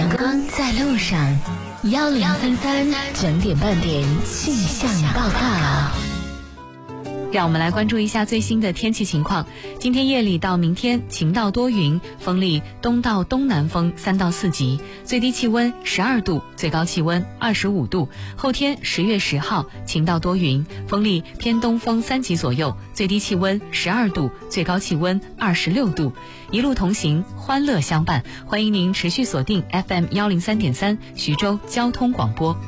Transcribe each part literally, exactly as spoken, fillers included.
阳光在路上，幺零三三整点半点气象报告。 让我们来关注一下最新的天气情况。今天夜里到明天晴到多云，风力东到东南风三到四级，最低气温十二度，最高气温二十五度。后天十月十号晴到多云，风力偏东风三级左右，最低气温十二度，最高气温二十六度。一路同行，欢乐相伴，欢迎您持续锁定 F M 幺零三点三徐州交通广播。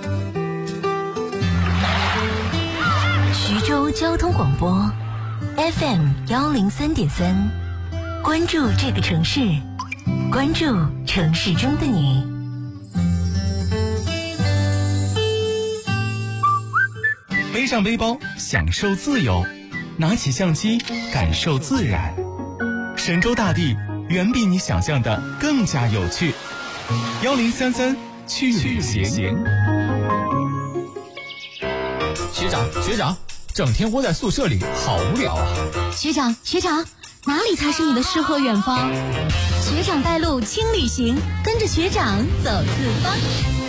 徐州交通广播 F M 幺零三点三，关注这个城市，关注城市中的你。 背上背包，享受自由；拿起相机，感受自然。神州大地远比你想象的更加有趣。幺零三三去旅行。 学长，学长。整天窝在宿舍里好无聊啊！ 学长学长，哪里才是你的诗和远方？学长带路轻旅行，跟着学长走四方。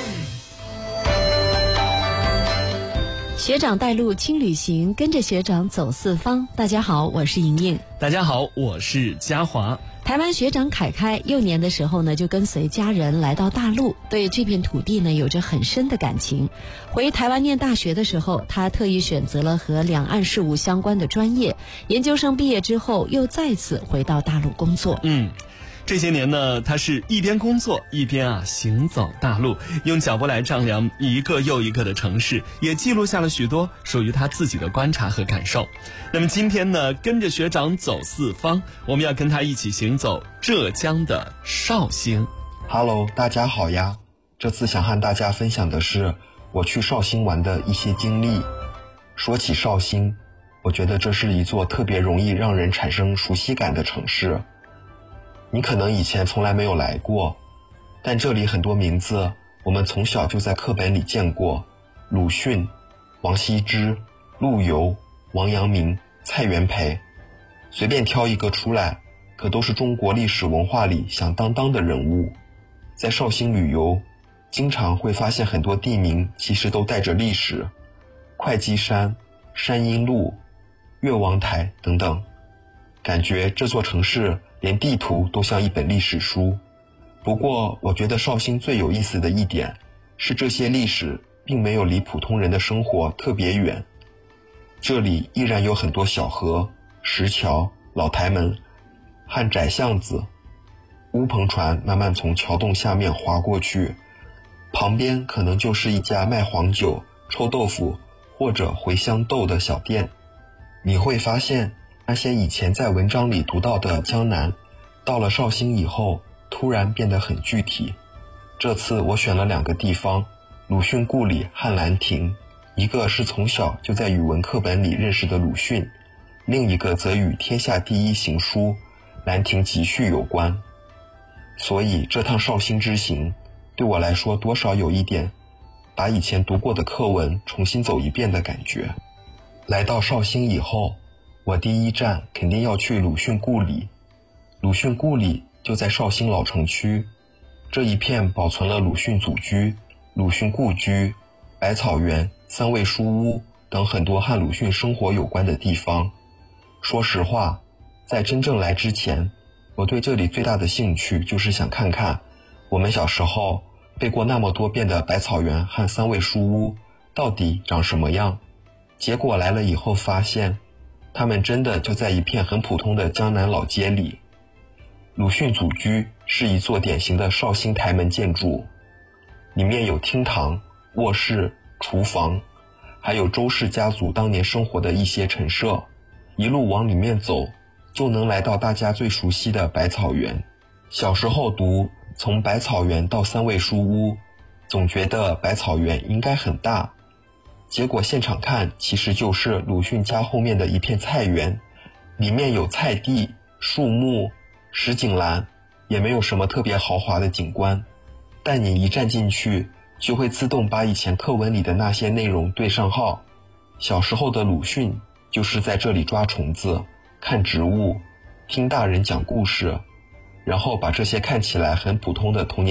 学长带路轻旅行，跟着学长走四方。大家好，我是莹莹。 大家好，我是嘉华。 台湾学长凯凯幼年的时候呢，就跟随家人来到大陆，对这片土地呢有着很深的感情。回台湾念大学的时候，他特意选择了和两岸事务相关的专业。研究生毕业之后，又再次回到大陆工作。 嗯。这些年呢，他是一边工作一边啊行走大陆，用脚步来丈量一个又一个的城市，也记录下了许多属于他自己的观察和感受。那么今天呢，跟着学长走四方，我们要跟他一起行走浙江的绍兴。 Hello， 大家好呀！这次想和大家分享的是我去绍兴玩的一些经历。说起绍兴，我觉得这是一座特别容易让人产生熟悉感的城市。你可能以前从来没有来过，但这里很多名字我们从小就在课本里见过，鲁迅、王羲之、陆游、王阳明、蔡元培，随便挑一个出来，可都是中国历史文化里响当当的人物。在绍兴旅游，经常会发现很多地名其实都带着历史，会稽山、山阴路、越王台等等，感觉这座城市连地图都像一本历史书。不过我觉得绍兴最有意思的一点是，这些历史并没有离普通人的生活特别远。这里依然有很多小河、石桥、老台门和窄巷子，乌篷船慢慢从桥洞下面划过去，旁边可能就是一家卖黄酒、臭豆腐或者茴香豆的小店。你会发现那些以前在文章里读到的江南，到了绍兴以后突然变得很具体。这次我选了两个地方，鲁迅故里和兰亭，一个是从小就在语文课本里认识的鲁迅，另一个则与天下第一行书《兰亭集序》有关。所以这趟绍兴之行对我来说多少有一点把以前读过的课文重新走一遍的感觉。来到绍兴以后，我第一站肯定要去鲁迅故里。鲁迅故里就在绍兴老城区，这一片保存了鲁迅祖居、鲁迅故居、百草园、三味书屋等很多和鲁迅生活有关的地方。说实话，在真正来之前，我对这里最大的兴趣就是想看看我们小时候背过那么多遍的百草园和三味书屋到底长什么样。结果来了以后发现，他们真的就在一片很普通的江南老街里。鲁迅祖居是一座典型的绍兴台门建筑，里面有厅堂、卧室、厨房，还有周氏家族当年生活的一些陈设。一路往里面走，就能来到大家最熟悉的百草园。小时候读从百草园到三味书屋，总觉得百草园应该很大，结果现场看其实就是鲁迅家后面的一片菜园，里面有菜地、树木、石井栏，也没有什么特别豪华的景观，但你一站进去就会自动把以前课文里的那些内容对上号。小时候的鲁迅就是在这里抓虫子、看植物、听大人讲故事，然后把这些看起来很普通的童年